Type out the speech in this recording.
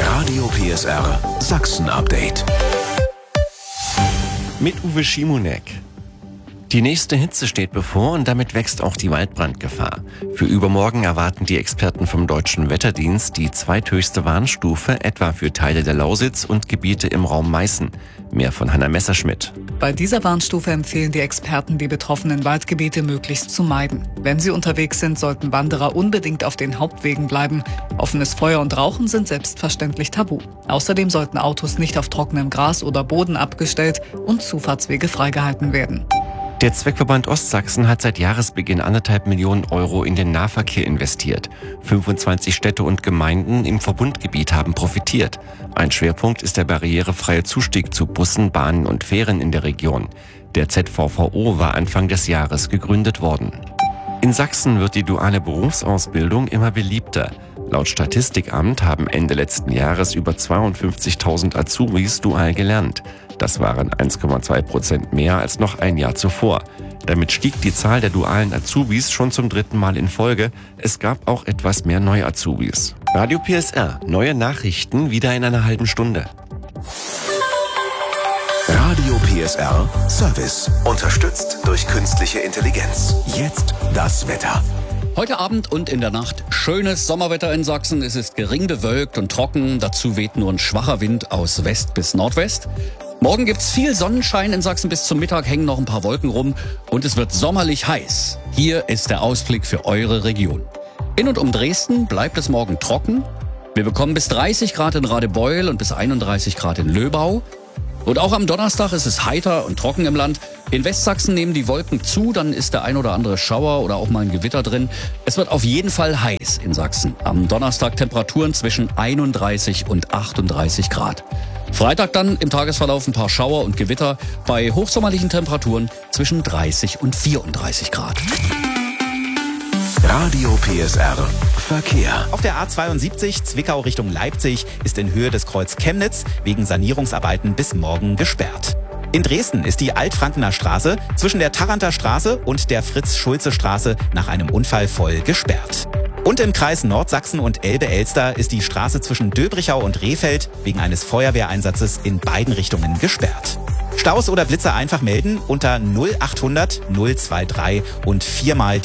Radio PSR Sachsen-Update. Mit Uwe Schimonek. Die nächste Hitze steht bevor und damit wächst auch die Waldbrandgefahr. Für übermorgen erwarten die Experten vom Deutschen Wetterdienst die zweithöchste Warnstufe, etwa für Teile der Lausitz und Gebiete im Raum Meißen. Mehr von Hanna Messerschmidt. Bei dieser Warnstufe empfehlen die Experten, die betroffenen Waldgebiete möglichst zu meiden. Wenn sie unterwegs sind, sollten Wanderer unbedingt auf den Hauptwegen bleiben. Offenes Feuer und Rauchen sind selbstverständlich tabu. Außerdem sollten Autos nicht auf trockenem Gras oder Boden abgestellt und Zufahrtswege freigehalten werden. Der Zweckverband Ostsachsen hat seit Jahresbeginn 1,5 Millionen Euro in den Nahverkehr investiert. 25 Städte und Gemeinden im Verbundgebiet haben profitiert. Ein Schwerpunkt ist der barrierefreie Zustieg zu Bussen, Bahnen und Fähren in der Region. Der ZVVO war Anfang des Jahres gegründet worden. In Sachsen wird die duale Berufsausbildung immer beliebter. Laut Statistikamt haben Ende letzten Jahres über 52.000 Azubis dual gelernt. Das waren 1,2% mehr als noch ein Jahr zuvor. Damit stieg die Zahl der dualen Azubis schon zum 3. Mal in Folge. Es gab auch etwas mehr Neu-Azubis. Radio PSR, neue Nachrichten wieder in einer halben Stunde. Radio PSR Service. Unterstützt durch künstliche Intelligenz. Jetzt das Wetter. Heute Abend und in der Nacht schönes Sommerwetter in Sachsen. Es ist gering bewölkt und trocken. Dazu weht nur ein schwacher Wind aus West bis Nordwest. Morgen gibt's viel Sonnenschein in Sachsen. Bis zum Mittag hängen noch ein paar Wolken rum. Und es wird sommerlich heiß. Hier ist der Ausblick für eure Region. In und um Dresden bleibt es morgen trocken. Wir bekommen bis 30 Grad in Radebeul und bis 31 Grad in Löbau. Und auch am Donnerstag ist es heiter und trocken im Land. In Westsachsen nehmen die Wolken zu, dann ist der ein oder andere Schauer oder auch mal ein Gewitter drin. Es wird auf jeden Fall heiß in Sachsen. Am Donnerstag Temperaturen zwischen 31 und 38 Grad. Freitag dann im Tagesverlauf ein paar Schauer und Gewitter bei hochsommerlichen Temperaturen zwischen 30 und 34 Grad. Radio PSR Verkehr. Auf der A72 Zwickau Richtung Leipzig ist in Höhe des Kreuz Chemnitz wegen Sanierungsarbeiten bis morgen gesperrt. In Dresden ist die Altfrankener Straße zwischen der Tharanter Straße und der Fritz-Schulze-Straße nach einem Unfall voll gesperrt. Und im Kreis Nordsachsen und Elbe-Elster ist die Straße zwischen Döbrichau und Rehfeld wegen eines Feuerwehreinsatzes in beiden Richtungen gesperrt. Staus oder Blitze einfach melden unter 0800 023 und 4-mal